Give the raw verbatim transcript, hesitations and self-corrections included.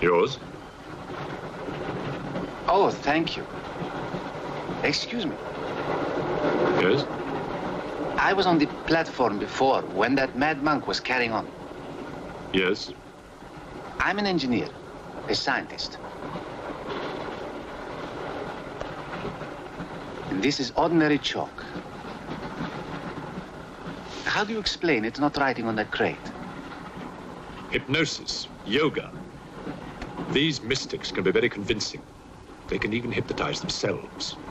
Yours? Oh, thank you. Excuse me. Yes? I was on the platform before when that mad monk was carrying on. Yes? I'm an engineer, a scientist. And this is ordinary chalk. How do you explain it's not writing on that crate? Hypnosis, yoga. These mystics can be very convincing. They can even hypnotize themselves.